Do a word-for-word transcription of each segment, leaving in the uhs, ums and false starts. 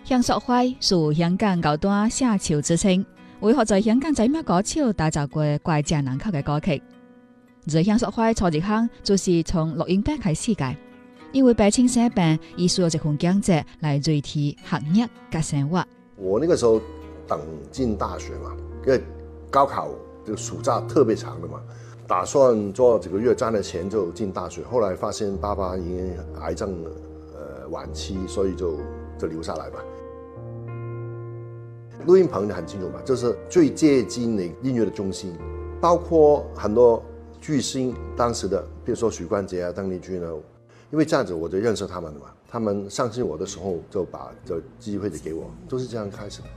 向淑慧屬香港高端寫手之稱，為何在香港仔咩歌手打造過膾炙人口嘅歌曲？在向淑慧初入行就是從錄音帶開始嘅，因為白青社病以需要一份經濟來追替學業嘅生活。 我那個時候等進大學嘛，因為高考這個暑假特別長的嘛，打算做幾個月賺了錢就進大學，後來發現爸爸已經癌症呃晚期，所以就就留下來吧。錄音棚你很清楚嘛，就是最接近的音樂的中心，包括很多巨星當時的，比如說許冠傑啊、鄧麗君啊，因為這樣子我就認識他們了嘛。他們相信我的時候就把這機會就給我，都是這樣開始的。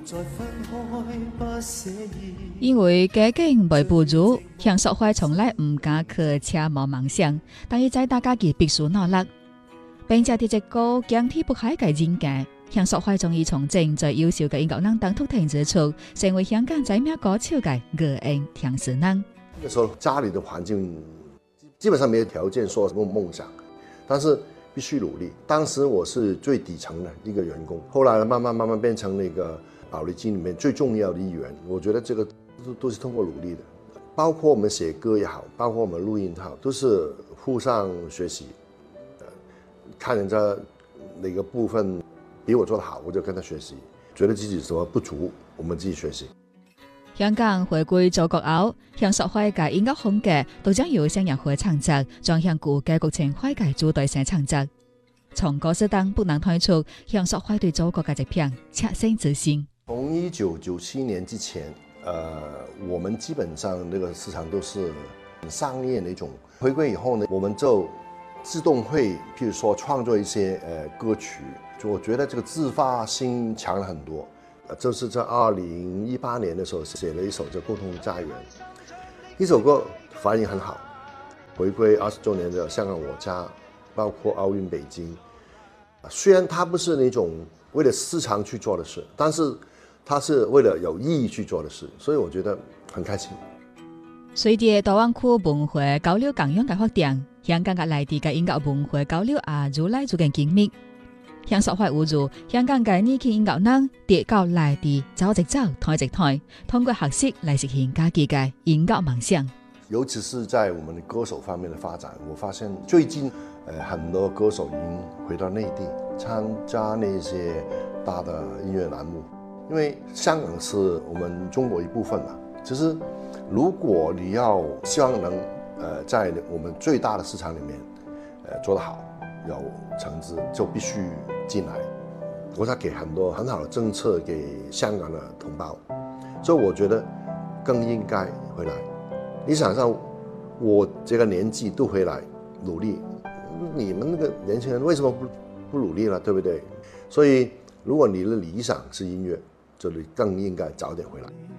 因為家境未富足，向淑慧從來唔敢去奢望夢想，但係在大家嘅必須努力，並且啲只高驚天不開嘅境界。向淑慧終於從正最優秀嘅音樂人當突天之處，成為香港仔咩歌手嘅熱愛聽事人。 那個時候家裏的環境基本上沒有條件說什麼夢想，但是必須努力。當時我是最底層的一個員工，後來慢慢慢慢變成那個寶麗金裏面最重要的一員。我覺得這個都都是通過努力的，包括我們寫歌也好，包括我們錄音也好，都是互相學習。看人家哪個部分比我做得好，我就跟他學習，覺得自己什麼不足，我們自己學習。 香港回歸祖國後，向淑慧嘅音樂風格都將由向日葵創作轉向古嘅國情懷嘅主隊性創作。從歌詞當不難睇出，向淑慧對祖國嘅一片切身之心。 從一九九七年之前，呃，我們基本上那個市場都是很商業那種。回歸以後呢，我們就自動會，譬如說創作一些呃歌曲，就我覺得這個自發性強了很多。就是在二零一八年的時候寫了一首叫《共同家園》，呢首歌反應很好。回歸二十周年的香港我家，包括奧運北京，雖然它不是那種為了市場去做的事，但是它是為了有意義去做的事，所以我覺得很開心。 隨着大灣區文化交流共享嘅發展，香港嘅內地嘅音樂文化交流也越來越緊密。向淑慧預祝香港嘅年輕音樂人跌到內地走直走，抬直抬，通過學習來實現自己嘅音樂夢想。 尤其是在我們的歌手方面的發展，我發現最近，呃，很多歌手已經回到內地參加那些大的音樂欄目，因為香港是我們中國一部分嘛。其實，如果你要希望能，呃，在我們最大的市場裡面，呃，做得好，有成績，就必須進來。國家給很多很好的政策給香港的同胞，所以我覺得更應該回來。你想想，我這個年紀都回來努力，你們那個年輕人為什麼不不努力了，對不對？所以如果你的理想是音樂，就你更應該早點回來。